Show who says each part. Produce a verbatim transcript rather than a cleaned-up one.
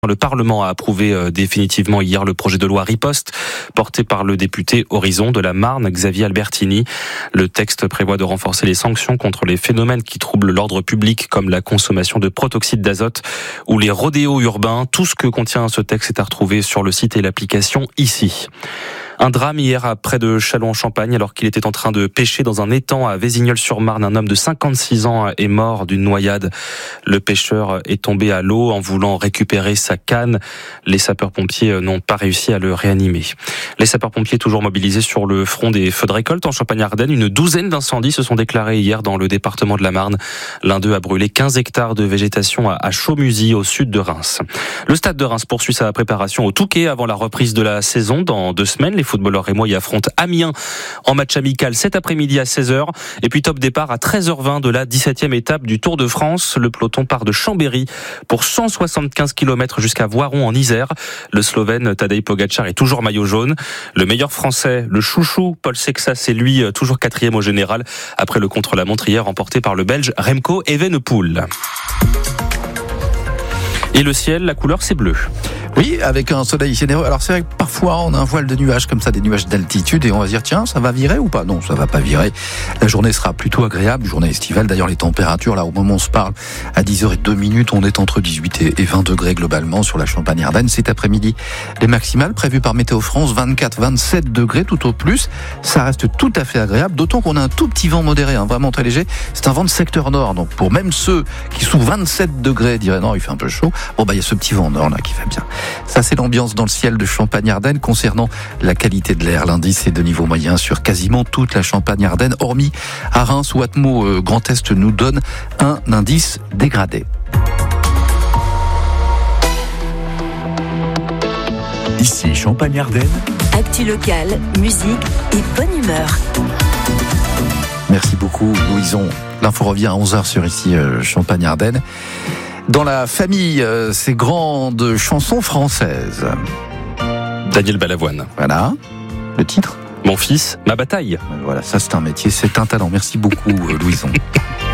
Speaker 1: Le Parlement a approuvé euh, définitivement hier le projet de loi Riposte porté par le député Horizon de la Marne, Xavier Albertini. Le texte prévoit de renforcer les sanctions contre les phénomènes qui troublent l'ordre public comme la consommation de protoxyde d'azote ou les rodéos urbains. Tout ce que contient ce texte est à retrouver sur le site et l'application ici. Un drame hier à près de Châlons-en-Champagne alors qu'il était en train de pêcher dans un étang à Vésignolles-sur-Marne. Un homme de cinquante-six ans est mort d'une noyade. Le pêcheur est tombé à l'eau en voulant récupérer sa canne. Les sapeurs-pompiers n'ont pas réussi à le réanimer. Les sapeurs-pompiers toujours mobilisés sur le front des feux de récolte en Champagne-Ardenne. Une douzaine d'incendies se sont déclarés hier dans le département de la Marne. L'un d'eux a brûlé quinze hectares de végétation à Chaumusy au sud de Reims. Le stade de Reims poursuit sa préparation au Touquet avant la reprise de la saison dans deux semaines. Les footballeurs rémois y affrontent Amiens en match amical cet après-midi à seize heures. Et puis top départ à treize heures vingt de la dix-septième étape du Tour de France. Le peloton part de Chambéry pour cent soixante-quinze kilomètres jusqu'à Voiron en Isère. Le Slovène Tadej Pogačar est toujours maillot jaune. Le meilleur français, le chouchou Paul Sexas, c'est lui toujours quatrième au général après le contre-la-montre hier remporté par le Belge Remco Evenepoel. Et le ciel, la couleur c'est bleu.
Speaker 2: Oui, avec un soleil généreux. Alors c'est vrai que parfois on a un voile de nuages comme ça, des nuages d'altitude, et on va se dire tiens, ça va virer ou pas? Non, ça va pas virer. La journée sera plutôt agréable, journée estivale. D'ailleurs les températures, là au moment où on se parle, à dix heures deux minutes, on est entre dix-huit et vingt degrés globalement sur la Champagne-Ardenne. Cet après-midi, les maximales prévues par Météo France, vingt-quatre à vingt-sept degrés tout au plus. Ça reste tout à fait agréable, d'autant qu'on a un tout petit vent modéré, hein, vraiment très léger. C'est un vent de secteur nord, donc pour même ceux qui sous vingt-sept degrés diraient non, il fait un peu chaud. Bon bah il y a ce petit vent nord là qui fait bien. Ça, c'est l'ambiance dans le ciel de Champagne-Ardenne. Concernant la qualité de l'air, l'indice est de niveau moyen sur quasiment toute la Champagne-Ardenne, hormis à Reims où Atmo euh, Grand Est nous donne un indice dégradé.
Speaker 3: Ici Champagne-Ardenne.
Speaker 4: Actu locale, musique et bonne humeur.
Speaker 2: Merci beaucoup, Louison. L'info revient à onze heures sur ici euh, Champagne-Ardenne. Dans la famille, euh, ces grandes chansons françaises.
Speaker 1: Daniel Balavoine.
Speaker 2: Voilà, le titre.
Speaker 1: Mon fils, ma bataille.
Speaker 2: Voilà, ça c'est un métier, c'est un talent. Merci beaucoup, Louison.